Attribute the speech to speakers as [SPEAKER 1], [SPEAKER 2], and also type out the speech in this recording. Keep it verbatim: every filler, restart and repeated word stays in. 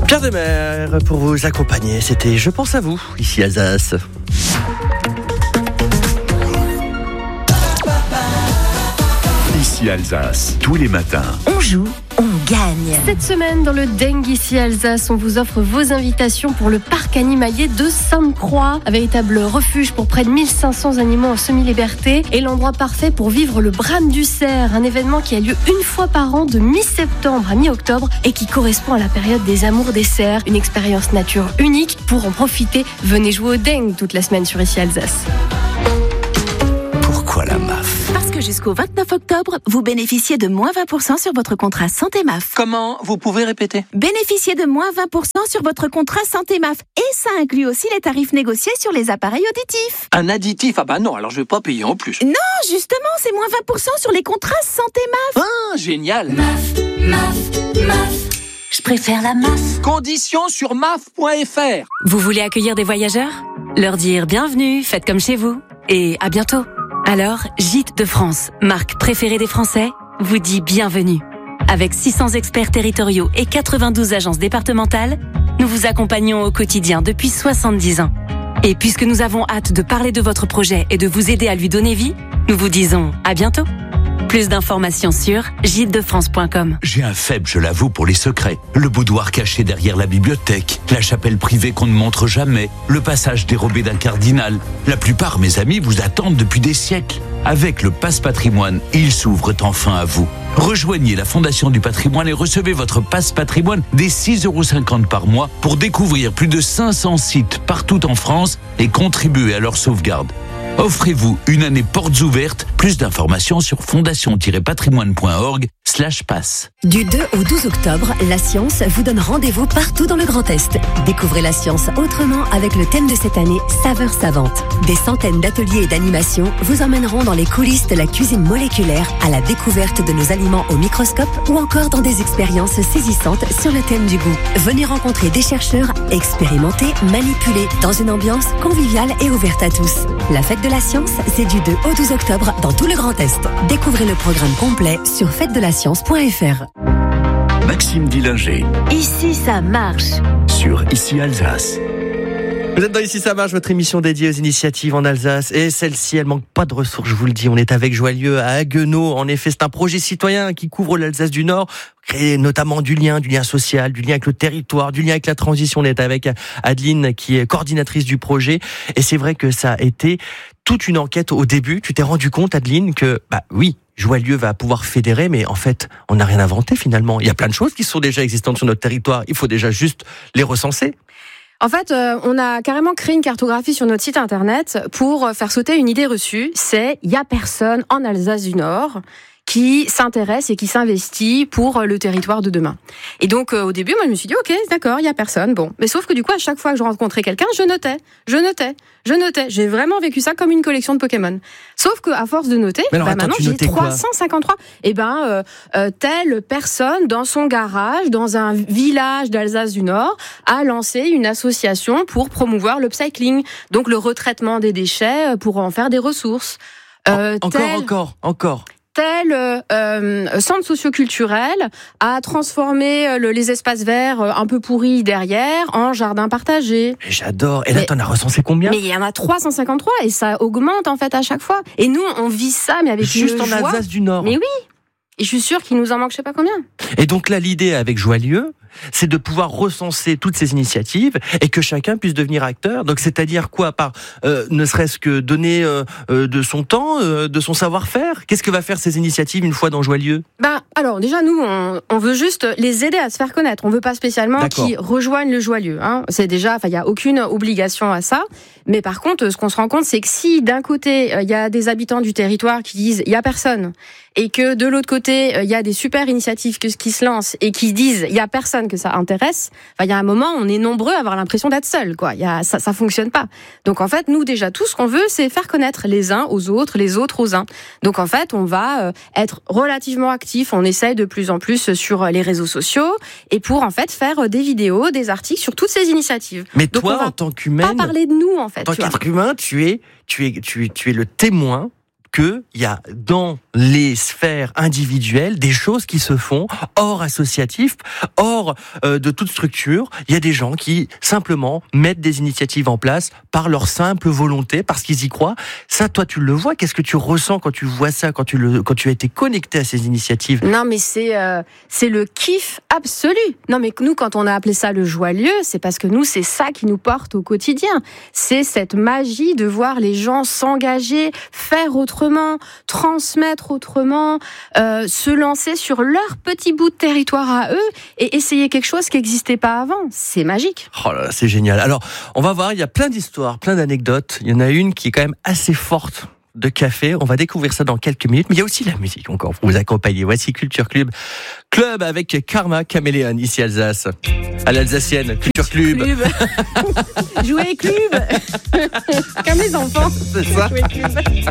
[SPEAKER 1] Pierre Demer pour vous accompagner. C'était Je pense à vous, ici Alsace.
[SPEAKER 2] Ici Alsace, tous les matins.
[SPEAKER 3] On joue, on gagne.
[SPEAKER 4] Cette semaine, dans le Dengue ici Alsace, on vous offre vos invitations pour le parc animalier de Sainte-Croix. Un véritable refuge pour près de mille cinq cents animaux en semi-liberté et l'endroit parfait pour vivre le brame du cerf, un événement qui a lieu une fois par an de mi-septembre à mi-octobre et qui correspond à la période des amours des cerfs. Une expérience nature unique. Pour en profiter, venez jouer au Dengue toute la semaine sur ici Alsace.
[SPEAKER 2] Pourquoi la M A F ?
[SPEAKER 3] Parce que jusqu'au vingt-neuf octobre, vous bénéficiez de moins vingt pour cent sur votre contrat Santé M A F.
[SPEAKER 5] Comment ? Vous pouvez répéter ?
[SPEAKER 3] Bénéficiez de moins vingt pour cent sur votre contrat Santé M A F. Et ça inclut aussi les tarifs négociés sur les appareils auditifs.
[SPEAKER 5] Un additif ? Ah bah non, alors je vais pas payer en plus.
[SPEAKER 3] Non, justement, c'est moins vingt pour cent sur les contrats Santé M A F.
[SPEAKER 5] Ah, génial !
[SPEAKER 6] M A F, M A F, M A F. Je préfère la M A F.
[SPEAKER 5] Conditions sur M A F point F R.
[SPEAKER 7] Vous voulez accueillir des voyageurs ? Leur dire bienvenue, faites comme chez vous. Et à bientôt. Alors, Gîtes de France, marque préférée des Français, vous dit bienvenue. Avec six cents experts territoriaux et quatre-vingt-douze agences départementales, nous vous accompagnons au quotidien depuis soixante-dix ans. Et puisque nous avons hâte de parler de votre projet et de vous aider à lui donner vie, nous vous disons à bientôt. Plus d'informations sur gîtes de france point com.
[SPEAKER 2] J'ai un faible, je l'avoue, pour les secrets. Le boudoir caché derrière la bibliothèque, la chapelle privée qu'on ne montre jamais, le passage dérobé d'un cardinal. La plupart, mes amis, vous attendent depuis des siècles. Avec le Passe Patrimoine, ils s'ouvrent enfin à vous. Rejoignez la Fondation du Patrimoine et recevez votre Passe Patrimoine dès six euros cinquante par mois pour découvrir plus de cinq cents sites partout en France et contribuer à leur sauvegarde. Offrez-vous une année portes ouvertes. Plus d'informations sur fondation-patrimoine point org slash passe.
[SPEAKER 8] Du deux au douze octobre, la science vous donne rendez-vous partout dans le Grand Est. Découvrez la science autrement avec le thème de cette année, Saveurs savantes. Des centaines d'ateliers et d'animations vous emmèneront dans les coulisses de la cuisine moléculaire, à la découverte de nos aliments au microscope ou encore dans des expériences saisissantes sur le thème du goût. Venez rencontrer des chercheurs, expérimenter, manipuler dans une ambiance conviviale et ouverte à tous. La fête de la science, c'est du deux au douze octobre dans tout le Grand Est. Découvrez le programme complet sur fête de la science point F R.
[SPEAKER 2] Maxime Dillinger.
[SPEAKER 3] Ici, ça marche.
[SPEAKER 2] Sur Ici Alsace.
[SPEAKER 1] Vous êtes dans Ici ça marche, votre émission dédiée aux initiatives en Alsace. Et celle-ci, elle manque pas de ressources, je vous le dis. On est avec Joyeux à Haguenau. En effet, c'est un projet citoyen qui couvre l'Alsace du Nord, créer notamment du lien, du lien social, du lien avec le territoire, du lien avec la transition. On est avec Adeline, qui est coordinatrice du projet. Et c'est vrai que ça a été toute une enquête au début. Tu t'es rendu compte, Adeline, que, bah oui, Joyeux va pouvoir fédérer, mais en fait, on n'a rien inventé finalement. Il y a plein de choses qui sont déjà existantes sur notre territoire. Il faut déjà juste les recenser.
[SPEAKER 4] En fait, euh, on a carrément créé une cartographie sur notre site internet pour faire sauter une idée reçue. C'est, il y a personne en Alsace du Nord qui s'intéresse et qui s'investit pour le territoire de demain. Et donc, euh, au début, moi, je me suis dit, ok, d'accord, il y a personne, bon. Mais sauf que du coup, à chaque fois que je rencontrais quelqu'un, je notais, je notais, je notais. J'ai vraiment vécu ça comme une collection de Pokémon. Sauf que à force de noter,
[SPEAKER 1] alors,
[SPEAKER 4] bah,
[SPEAKER 1] attends,
[SPEAKER 4] maintenant, j'ai trois cent cinquante-trois. Et ben, euh, euh, telle personne, dans son garage, dans un village d'Alsace du Nord, a lancé une association pour promouvoir l'upcycling. Donc, le retraitement des déchets pour en faire des ressources.
[SPEAKER 1] Euh, en, encore, tel... encore, encore.
[SPEAKER 4] Tel euh, centre socioculturel a transformé le, les espaces verts un peu pourris derrière en jardin partagé.
[SPEAKER 1] J'adore. Et là, mais, t'en as recensé combien ?
[SPEAKER 4] Mais il y en a trois cent cinquante-trois et ça augmente en fait à chaque fois. Et nous, on vit ça, mais avec
[SPEAKER 1] juste
[SPEAKER 4] une
[SPEAKER 1] en
[SPEAKER 4] joie.
[SPEAKER 1] Alsace du Nord.
[SPEAKER 4] Mais oui. Et je suis sûre qu'il nous en manque je sais pas combien.
[SPEAKER 1] Et donc là, l'idée avec Joyeux, c'est de pouvoir recenser toutes ces initiatives et que chacun puisse devenir acteur. Donc, c'est-à-dire quoi, par euh, ne serait-ce que donner euh, euh, de son temps, euh, de son savoir-faire. Qu'est-ce que va faire ces initiatives une fois dans Joyeux ?
[SPEAKER 4] Ben, alors déjà nous, on, on veut juste les aider à se faire connaître. On veut pas spécialement
[SPEAKER 1] D'accord.
[SPEAKER 4] qu'ils rejoignent le Joyeux. Hein. C'est déjà, enfin, il y a aucune obligation à ça. Mais par contre, ce qu'on se rend compte, c'est que si d'un côté il y a des habitants du territoire qui disent il y a personne, et que de l'autre côté il y a des super initiatives qui se lancent et qui disent il y a personne que ça intéresse, enfin, il y a un moment, on est nombreux à avoir l'impression d'être seuls, quoi. Il y a, ça, ça fonctionne pas. Donc en fait, nous déjà, tout ce qu'on veut, c'est faire connaître les uns aux autres, les autres aux uns. Donc en fait, on va être relativement actifs. On essaye de plus en plus sur les réseaux sociaux et pour en fait faire des vidéos, des articles sur toutes ces initiatives.
[SPEAKER 1] Mais
[SPEAKER 4] Donc,
[SPEAKER 1] toi, en tant qu'humaine,
[SPEAKER 4] pas parler de nous en fait.
[SPEAKER 1] En tant qu'être humain, tu es, tu es, tu es, tu es le témoin qu'il y a dans les sphères individuelles des choses qui se font hors associatif, hors euh, de toute structure. Il y a des gens qui simplement mettent des initiatives en place par leur simple volonté, parce qu'ils y croient. Ça, toi, tu le vois. Qu'est-ce que tu ressens quand tu vois ça, quand tu, le, quand tu as été connecté à ces initiatives?
[SPEAKER 4] Non, mais c'est, euh, c'est le kiff absolu. Non, mais nous, quand on a appelé ça le joyeux, c'est parce que nous, c'est ça qui nous porte au quotidien. C'est cette magie de voir les gens s'engager, faire autrement, transmettre autrement, euh, se lancer sur leur petit bout de territoire à eux et essayer quelque chose qui n'existait pas avant. C'est magique.
[SPEAKER 1] Oh là là, c'est génial. Alors, on va voir, il y a plein d'histoires, plein d'anecdotes. Il y en a une qui est quand même assez forte de café. On va découvrir ça dans quelques minutes. Mais il y a aussi la musique encore pour vous accompagner. Voici Culture Club. Club avec Karma Caméléon, ici Alsace. À l'Alsacienne, Culture Club.
[SPEAKER 4] Club. Jouer club. Comme les enfants.
[SPEAKER 1] C'est ça.
[SPEAKER 4] Jouer club.